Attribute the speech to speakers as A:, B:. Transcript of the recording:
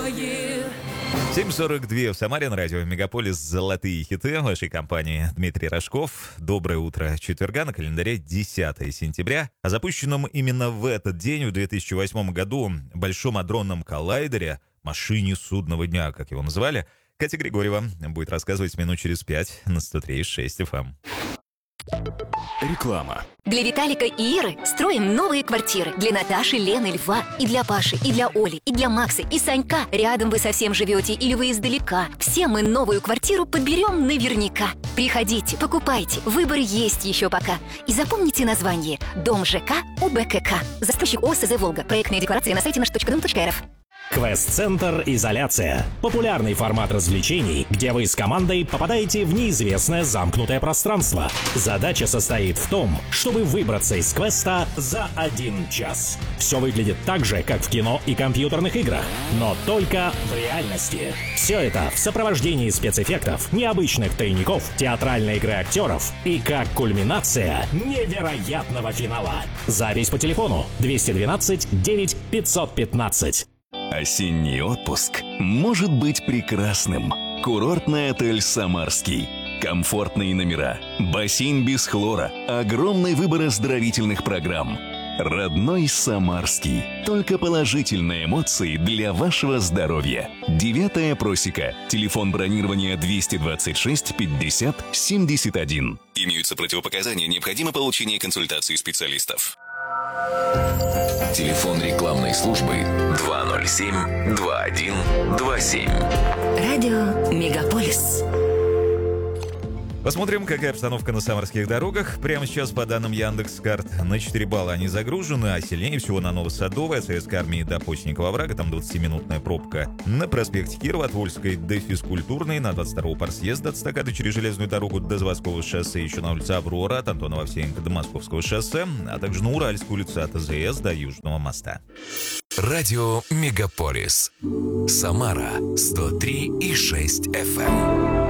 A: 7:42 в Самаре, на радио «Мегаполис». Золотые хиты вашей компании. Дмитрий Рожков. Доброе утро четверга, на календаре 10 сентября. О запущенном именно в этот день, в 2008 году, Большом адронном коллайдере, машине судного дня, как его называли, Катя Григорьева будет рассказывать минут через 5 на 103.6 FM.
B: Реклама.
C: Для Виталика и Иры строим новые квартиры. Для Наташи, Лены, Льва. И для Паши, и для Оли, и для Макса, и Санька. Рядом вы совсем живете или вы издалека. Все мы новую квартиру подберем наверняка. Приходите, покупайте. Выбор есть еще пока. И запомните название. Дом ЖК УБКК. Застройщик ОСЗ «Волга». Проектная декларация на сайте наш.дом.рф.
D: Квест-центр «Изоляция». Популярный формат развлечений, где вы с командой попадаете в неизвестное замкнутое пространство. Задача состоит в том, чтобы выбраться из квеста за 1 час. Все выглядит так же, как в кино и компьютерных играх, но только в реальности. Все это в сопровождении спецэффектов, необычных тайников, театральной игры актеров и как кульминация невероятного финала. Запись по телефону 212 9 515.
B: Осенний отпуск может быть прекрасным. Курортный отель «Самарский». Комфортные номера, бассейн без хлора, огромный выбор оздоровительных программ. Родной Самарский. Только положительные эмоции для вашего здоровья. 9-я просека. Телефон бронирования 226 50 71. Имеются противопоказания, необходимо получение консультации специалистов. Телефон рекламной службы 207-2127.
C: Радио «Мегаполис».
A: Посмотрим, какая обстановка на самарских дорогах. Прямо сейчас, по данным Яндекс.Карт, на 4 балла они загружены, а сильнее всего на Новосадовой, от Советской армии до Постникова оврага, там 20-минутная пробка. На проспекте Кирова от Вольской до Физкультурной, на 22-го парсъезда от эстакады через железную дорогу до Заводского шоссе, еще на улице Аврора, от Антона Овсеенко до Московского шоссе, а также на Уральскую улицу от АЗС до Южного моста.
E: Радио «Мегаполис». Самара 103,6 FM.